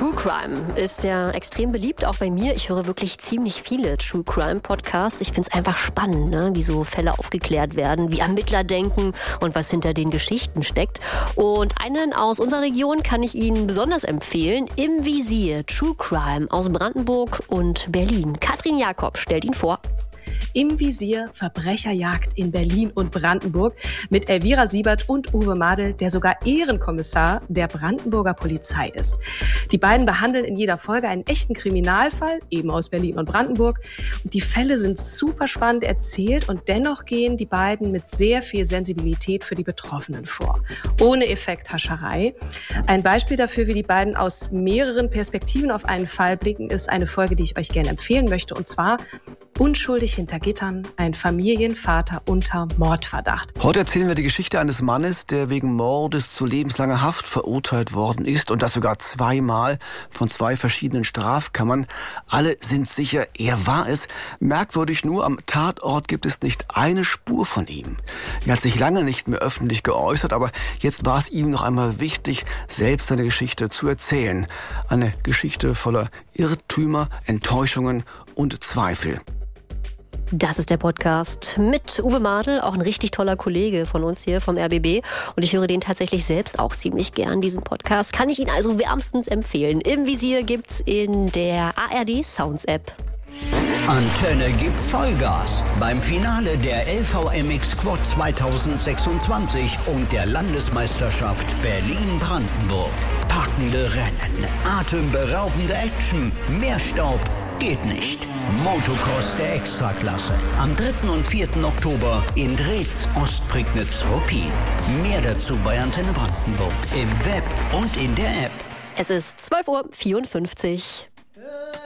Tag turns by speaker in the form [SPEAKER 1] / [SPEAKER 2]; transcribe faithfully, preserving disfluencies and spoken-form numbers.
[SPEAKER 1] True Crime ist ja extrem beliebt, auch bei mir. Ich höre wirklich ziemlich viele True Crime Podcasts. Ich finde es einfach spannend, ne? Wie so Fälle aufgeklärt werden, wie Ermittler denken und was hinter den Geschichten steckt. Und einen aus unserer Region kann ich Ihnen besonders empfehlen. Im Visier, True Crime aus Brandenburg und Berlin. Katrin Jakob stellt ihn vor.
[SPEAKER 2] Im Visier Verbrecherjagd in Berlin und Brandenburg mit Elvira Siebert und Uwe Madel, der sogar Ehrenkommissar der Brandenburger Polizei ist. Die beiden behandeln in jeder Folge einen echten Kriminalfall, eben aus Berlin und Brandenburg. Und die Fälle sind super spannend erzählt und dennoch gehen die beiden mit sehr viel Sensibilität für die Betroffenen vor. Ohne Effekthascherei. Ein Beispiel dafür, wie die beiden aus mehreren Perspektiven auf einen Fall blicken, ist eine Folge, die ich euch gerne empfehlen möchte, und zwar Unschuldig hinter Gittern, ein Familienvater unter Mordverdacht.
[SPEAKER 3] Heute erzählen wir die Geschichte eines Mannes, der wegen Mordes zu lebenslanger Haft verurteilt worden ist, und das sogar zweimal von zwei verschiedenen Strafkammern. Alle sind sicher, er war es. Merkwürdig nur, am Tatort gibt es nicht eine Spur von ihm. Er hat sich lange nicht mehr öffentlich geäußert, aber jetzt war es ihm noch einmal wichtig, selbst seine Geschichte zu erzählen. Eine Geschichte voller Irrtümer, Enttäuschungen und Zweifel.
[SPEAKER 1] Das ist der Podcast mit Uwe Madel, auch ein richtig toller Kollege von uns hier vom R B B. Und ich höre den tatsächlich selbst auch ziemlich gern, diesen Podcast. Kann ich Ihnen also wärmstens empfehlen. Im Visier gibt's in der A R D Sounds App.
[SPEAKER 4] Antenne gibt Vollgas beim Finale der L V M X Quad zweitausendsechsundzwanzig und der Landesmeisterschaft Berlin-Brandenburg. Packende Rennen, atemberaubende Action, mehr Staub geht nicht. Motocross der Extraklasse. Am dritten und vierten Oktober in Drez, Ostprignitz-Ruppin. Mehr dazu bei Antenne Brandenburg im Web und in der App.
[SPEAKER 1] Es ist zwölf Uhr vierundfünfzig.